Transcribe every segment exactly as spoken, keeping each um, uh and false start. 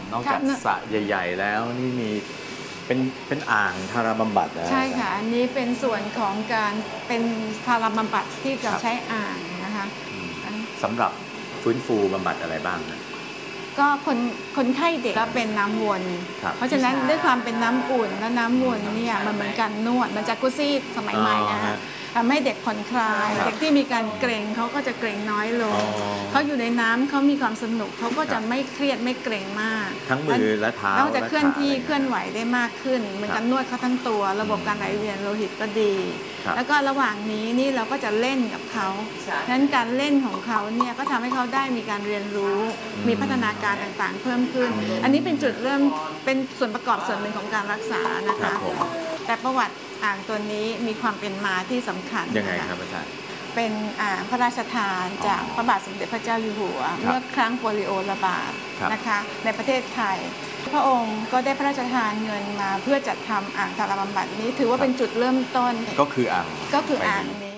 นอกจากสระใหญ่ๆแล้วนี่มีเป็นเป็นอ่างทาราบำบัดนะใช่ค่ะอันนี้เป็นส่วนของการเป็นทาราบำบัดที่จะใช้อ่างนะคะสำหรับฟื้นฟูบำบัดอะไรบ้างนะก็คนคนไข้เด็กก็เป็นน้ำวนเพราะฉะนั้นด้วยความเป็นน้ำอุ่นและน้ำวนเนี่ยมันเหมือนการนวดมันจากุซี่สมัยใหม่นะคะทำให้เด็กผ่อนคลายเด็กที่มีการเกร็งเขาก็จะเกร็งน้อยลงเขาอยู่ในน้ำเขามีความสนุกเขาก็จะไม่เครียดไม่เกร็งมากทั้งมือและเท้าแล้วจะเคลื่อนที่เคลื่อนไหวได้มากขึ้นเหมือนการนวดเขาทั้งตัวระบบการไหลเวียนโลหิตก็ดีแล้วก็ระหว่างนี้นี่เราก็จะเล่นกับเขาฉะนั้นการเล่นของเขาเนี่ยก็ทำให้เขาได้มีการเรียนรู้มีพัฒนาการต่างๆเพิ่มขึ้นอันนี้เป็นจุดเริ่มเป็นส่วนประกอบส่วนหนึ่งของการรักษานะคะแต่ประวัติอ่างตัวนี้มีความเป็นมาที่สำคัญยังไงครับอาจารย์เป็นอ่างพระราชทานจากพระบาทสมเด็จพระเจ้าอยู่หัวเมื่อครั้งโปลิโอระบาดนะคะในประเทศไทยพระองค์ก็ได้พระราชทานเงินมาเพื่อจัดทำอ่างทาราบำบัดนี้ถือว่าเป็นจุดเริ่มต้นก็คืออ่างก็คืออ่างนี้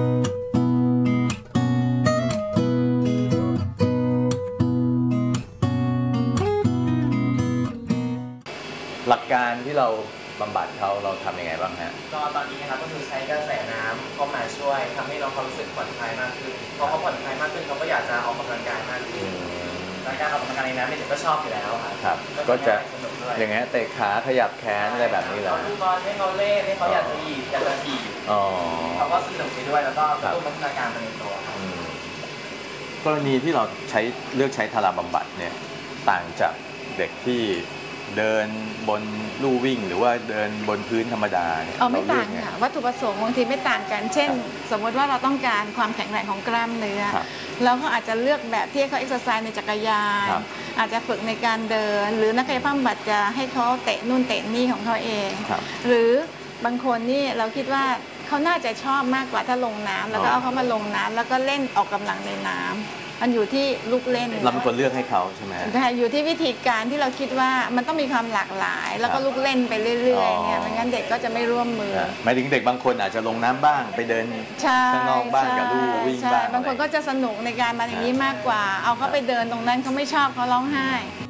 หลักการที่เราบำบัดเขาเราทำยังไงบ้างฮะก็ตอนนี้นะครับก็คือใช้กระแสน้ำเข้ามาช่วยทำให้น้องเขารู้สึกผ่อนคลายมากขึ้นพอเขาผ่อนคลายมากขึ้นเขาก็อยากจะออกกำลังกายมากขึ้นและการออกกำลังกายในน้ำเด็กก็ชอบอยู่แล้วครับก็จะอย่างเงี้ยเตะขาขยับแขนอะไรแบบนี้เหรอดูบอลให้เขาเล่นให้เขาอยากจะหยิบอยากจะถีบเขาก็สนุกไปด้วยแล้วก็กระตุ้นพัฒนาการไปในตัวกรณีที่เราใช้เลือกใช้ทาราบำบัดเนี่ยต่างจากเด็กที่เดินบนลู่วิ่งหรือว่าเดินบนพื้นธรรมดาเนี่ยเอาไม่ต่างค่ะวัตถุประสงค์บางทีไม่ต่างกันเช่นสมมติว่าเราต้องการความแข็งแรงของกล้ามเนื้อเราก็อาจจะเลือกแบบที่เขาเอ็กซ์ไซส์ในจักรยานอาจจะฝึกในการเดินหรือนักกายภาพบำบัดจะให้เขาเตะนู่นเตะนี่ของเขาเองหรือบางคนนี่เราคิดว่าเขาน่าจะชอบมากกว่าถ้าลงน้ำแล้วก็เอาเขามาลงน้ำแล้วก็เล่นออกกำลังในน้ำมันอยู่ที่ลูกเล่นเราเป็นคนเลือกให้เขาใช่ไหมใช่อยู่ที่วิธีการที่เราคิดว่ามันต้องมีความหลากหลายแล้วก็ลูกเล่นไปเรื่อยๆเนี่ยไม่งั้นเด็กก็จะไม่ร่วมมือหมายถึงเด็กบางคนอาจจะลงน้ำบ้างไปเดินข้างนอกบ้างกับลูกวิ่งบ้างบางคนก็จะสนุกในการมาอย่างนี้มากกว่าเอาเขาไปเดินตรงนั้นเขาไม่ชอบเขาร้องไห้